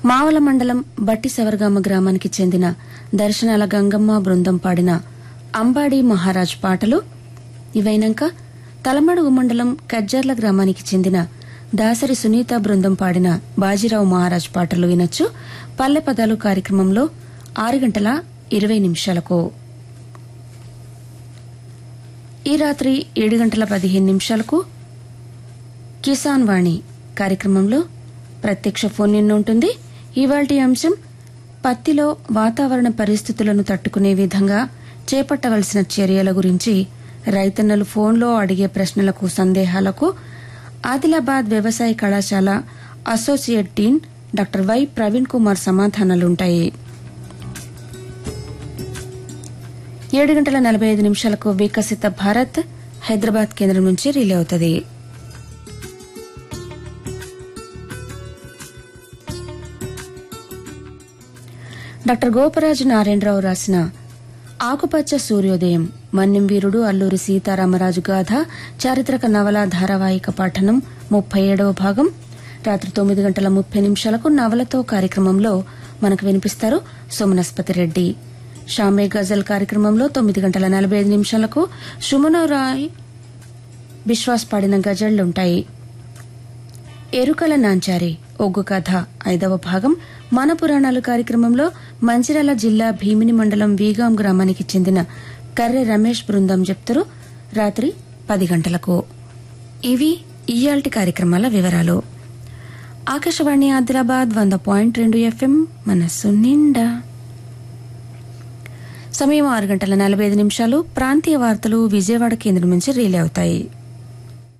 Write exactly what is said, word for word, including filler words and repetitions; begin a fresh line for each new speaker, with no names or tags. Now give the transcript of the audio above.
మావల మండలం బట్టిసెవర్గామ గ్రామానికి చెందిన దర్శనాల గంగమ్మ బృందం పాడిన అంబాడి మహారాజ్ పాటలు ఇవైనాక తలమడుగు మండలం కజ్జర్ల గ్రామానికి చెందిన దాసరి సునీత బృందం పాడిన బాజీరావు మహారాజ్ పాటలు వినొచ్చు. పల్లె పదాలు కార్యక్రమంలో ఆరు గంటల ఇరవై నిమిషాలకు. ఈ రాత్రి ఏడు గంటల పదిహేను నిమిషాలకు కిసాన్ వాణి కార్యక్రమంలో ప్రత్యక్ష ఫోన్ ఇన్ ఉంటుంది. ఇవాల్టి అంశం పత్తిలో వాతావరణ పరిస్థితులను తట్టుకునే విధంగా చేపట్టవలసిన చర్యల గురించి రైతన్నలు ఫోన్లో అడిగే ప్రశ్నలకు సందేహాలకు ఆదిలాబాద్ వ్యవసాయ కళాశాల associate dean doctor why Praveen Kumar సమాధానాలుంటాయి. ఏడు గంటల నలభై ఐదు నిమిషాలకు వికసిత భారత్ హైదరాబాద్ కేంద్రం నుంచి రిలే అవుతుంది. డాక్టర్ గోపరాజు నారాయణరావు రాసిన ఆకుపచ్చ సూర్యోదయం మన్యం వీరుడు అల్లూరి సీతారామరాజు గాథ చారిత్రక నవల ధారావాహిక పాఠనం ముప్పై ఏడవ భాగం రాత్రి తొమ్మిది గంటల ముప్పై నిమిషాలకు నవలతో కార్యక్రమంలో మనకు వినిపిస్తారు సోమనస్పతి రెడ్డి. షామే గజల్ కార్యక్రమంలో తొమ్మిది గంటల నలభై ఐదు నిమిషాలకు సుమనరాయ్ విశ్వాస్ పాడిన గజళ్లుంటాయి. ఎరుకల నాంచారి ఒగ్గు కథ ఐదవ భాగం మన పురాణాలు కార్యక్రమంలో మంచిర్యాల జిల్లా భీమిని మండలం వీగాం గ్రామానికి చెందిన కర్రె రమేష్ బృందం చెప్తారు రాత్రి పది గంటలకు. ఇవి ఇయాల్టి కార్యక్రమాల వివరాలు. ఆకాశవాణి ఆదిలాబాద్ వంద పాయింట్ రెండు ఎఫ్ఎం మనస్సు నిండా. సమయం ఆరు గంటల నలభై ఐదు నిమిషాలు. ప్రాంతీయ వార్తలు విజయవాడ కేంద్రం నుంచి రిలే అవుతాయి.